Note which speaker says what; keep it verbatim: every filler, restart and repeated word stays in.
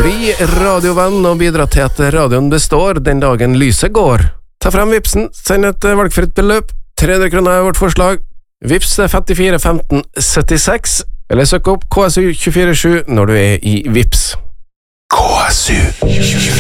Speaker 1: Bli radiovenn og bidra til at radioen består den dagen lyset går. Ta frem vipsen, send et valgfritt beløp, tre hundre kroner er vårt forslag. Vips er femtifire femten syttiseks, eller søk opp K S U to fire sju når du er i Vips.
Speaker 2: K S U